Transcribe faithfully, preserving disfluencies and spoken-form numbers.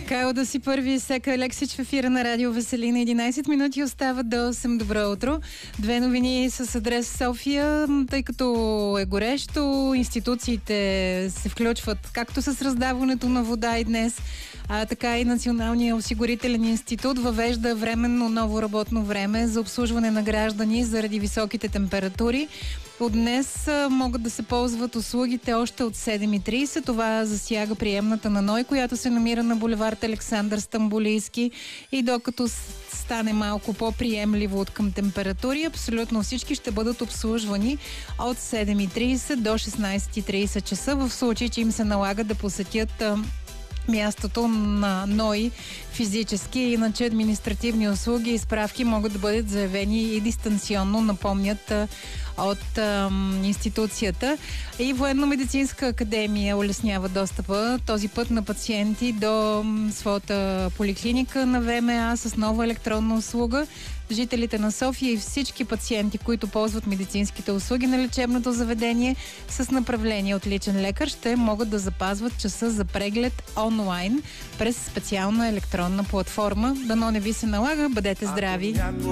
Кайл да си първи, Сека Алексич в ефира на Радио Веселина. единайсет минути остават до осем. Добро утро. Две новини с адрес София. Тъй като е горещо, институциите се включват както с раздаването на вода и днес, а така и Националния осигурителен институт въвежда временно ново работно време за обслужване на граждани заради високите температури. От днес могат да се ползват услугите още от седем и трийсет. Това засяга приемната на НОИ, която се намира на булевард Александър Стамболийски. И докато стане малко по-приемливо от към температури, абсолютно всички ще бъдат обслужвани от седем и трийсет до шестнайсет и трийсет часа, в случай, че им се налага да посетят мястото на НОИ физически. Иначе административни услуги и справки могат да бъдат заявени и дистанционно, напомнят от а, институцията. И Военно-медицинска академия улеснява достъпа този път на пациенти до м, своята поликлиника на ВМА с нова електронна услуга. Жителите на София и всички пациенти, които ползват медицинските услуги на лечебното заведение с направление от личен лекар, ще могат да запазват часа за преглед онлайн през специална електронна платформа. Дано не ви се налага, бъдете здрави!